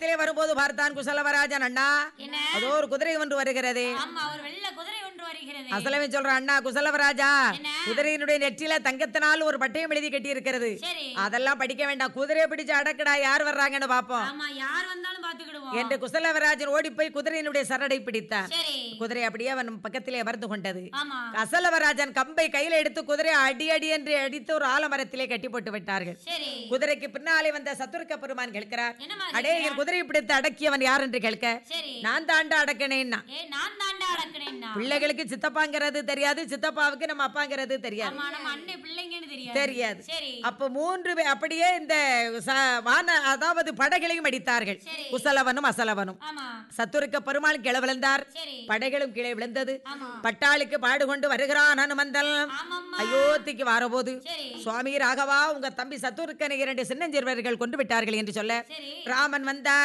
பக்கத்திலே வரும்போது பார்த்தான் குசலவராஜன். அண்ணா, அதோ ஒரு குதிரை ஒன்று வருகிறது. அசலவன் சொல்றான், அண்ணா குசலவராஜா, குதிரையினுடைய நெற்றில தங்கத்தினால் ஒரு பட்டயம் எழுதி கட்டி இருக்கிறது. அதெல்லாம் படிக்க வேண்டாம், குதிரையை பிடிச்சு அடக்கடா, யார் வர்றாங்கன்னு பாப்போம் என்று குசலவராஜன் ஓடி போய் குதிரையினுடைய சரடை பிடித்தான். குதிரை அப்படியே அவன் பக்கத்திலே அமர்ந்து கொண்டது. அசலவராஜன் கம்பை கையில எடுத்து குதிரை அடி அடி என்று அடித்து ஒரு ஆலமரத்திலே கட்டி போட்டு விட்டார்கள். குதிரைக்கு பின்னாலே வந்த சத்துருக்க பெருமான் கேட்கிறார், அடே என் குதிரையை பிடித்து அடக்கியவன் யார் என்று கேட்க, நான் தாண்டா அடக்கினேன்னா. பிள்ளைகளுக்கு சித்தப்பாங்கிறது தெரியாது, சித்தப்பாவுக்கு நம்ம அப்பாங்கிறது தெரியாது. அப்ப 3 அப்படியே இந்த அதாவது படைகளையும் அடித்தார்கள். குசலவனும் அசலவனும். சத்துருக்க பெருமாள் கீழே விழுந்தார், படைகளும் கீழே விழுந்தது. பட்டாளுக்கு பாடுகொண்டு வருகிறான் ஹனுமந்தல். அயோத்திக்கு வரபோது, சுவாமி ராகவா, உங்க தம்பி சத்துருக்கனை 2 சின்னஞ்சிறுவர்கள் கொண்டு விட்டார்கள் என்று சொல்ல ராமன் வந்தார்.